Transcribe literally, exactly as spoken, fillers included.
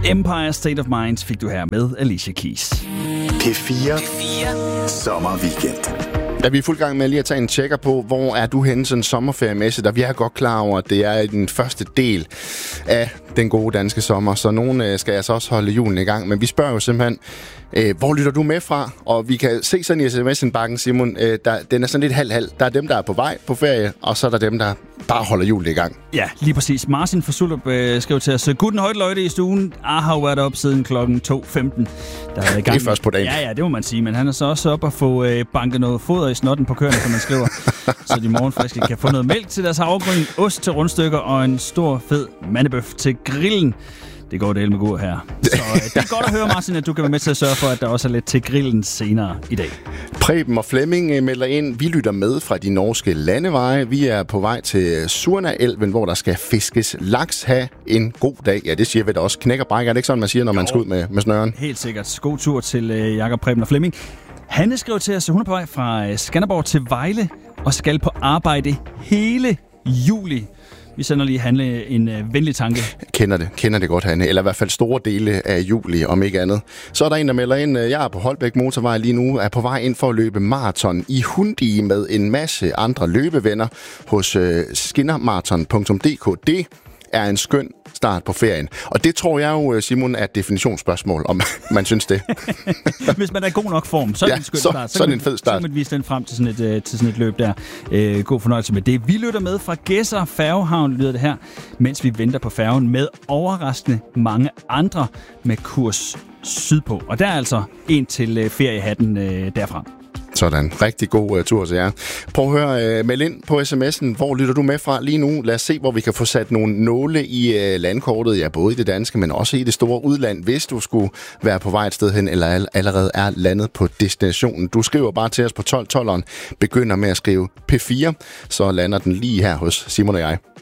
Empire State of Mind fik du her med Alicia Keys. P fire, P fire. Sommerweekend. Da vi er fuld gang med lige at tage en tjekker på, hvor er du henne sådan sommerferiemæssigt, og vi er godt klar over, at det er den første del af den gode danske sommer, så nogen skal altså også holde julen i gang, men vi spørger jo simpelthen, øh, hvor lytter du med fra? Og vi kan se sådan i sms'en-bakken, Simon, øh, der, den er sådan lidt halv-halv. Der er dem, der er på vej på ferie, og så er der dem, der bare holder julen i gang. Ja, lige præcis. Martin fra Sulup øh, skrev til os, Guten højt løjte i stuen. Jeg har været op siden klokken to femten. Der er i gang. Det er først på dagen. Ja, ja, det må man sige, men han er så også op og få øh, banket noget foder i snotten på køerne, som man skriver, så de morgenfriske kan få noget mælk til deres havregryn, ost til rundstykker og en stor fed mandebøf til grillen. Det går det med god her. Så øh, det er godt at høre, Martin, at du kan være med til at sørge for, at der også er lidt til grillen senere i dag. Preben og Flemming øh, melder ind. Vi lytter med fra de norske landeveje. Vi er på vej til Surnaelven, hvor der skal fiskes laks. Ha' en god dag. Ja, det siger vi da også. Knæk og bræk. Er det ikke sådan, man siger, når jo, man skal ud med, med snøren? Helt sikkert. God tur til øh, Jakob, Preben og Flemming. Hanne skrev til os, at hun er på vej fra øh, Skanderborg til Vejle og skal på arbejde hele juli. Vi sender lige Hanne en øh, venlig tanke. Kender det, kender det godt, Hanne. Eller i hvert fald store dele af juli, om ikke andet. Så er der en, der melder ind, jeg er på Holbæk Motorvej lige nu, er på vej ind for at løbe maraton i Hundi med en masse andre løbevenner hos øh, skinnermaraton punktum d k. Det er en skøn start på ferien. Og det tror jeg jo, Simon, er et definitionsspørgsmål, om man synes det. Hvis man er i god nok form, så er det ja, en skøn så, start. Så, så er det en fed start. Så kan man vise den frem til sådan et, uh, til sådan et løb der. Uh, god fornøjelse med det. Vi lytter med fra Gedser Færgehavn, lyder det her, mens vi venter på færgen med overraskende mange andre med kurs sydpå. Og der er altså en til uh, feriehatten uh, derfra. Sådan. Rigtig god uh, tur til jer. Prøv at høre, uh, meld ind på sms'en. Hvor lytter du med fra lige nu? Lad os se, hvor vi kan få sat nogle nåle i uh, landkortet. Ja, både i det danske, men også i det store udland, hvis du skulle være på vej et sted hen, eller allerede er landet på destinationen. Du skriver bare til os på tolv tolveren. Begynder med at skrive P fire, så lander den lige her hos Simon og jeg.